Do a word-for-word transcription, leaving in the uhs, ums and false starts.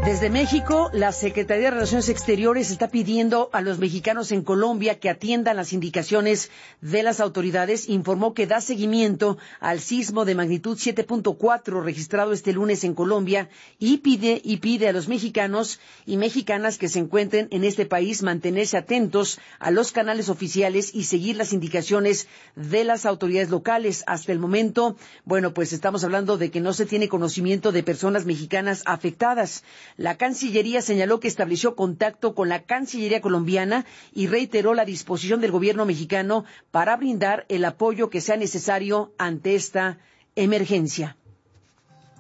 Desde México, la Secretaría de Relaciones Exteriores está pidiendo a los mexicanos en Colombia que atiendan las indicaciones de las autoridades. Informó que da seguimiento al sismo de magnitud siete punto cuatro registrado este lunes en Colombia y pide y pide a los mexicanos y mexicanas que se encuentren en este país mantenerse atentos a los canales oficiales y seguir las indicaciones de las autoridades locales. Hasta el momento, bueno, pues estamos hablando de que no se tiene conocimiento de personas mexicanas afectadas. La Cancillería señaló que estableció contacto con la Cancillería colombiana y reiteró la disposición del gobierno mexicano para brindar el apoyo que sea necesario ante esta emergencia.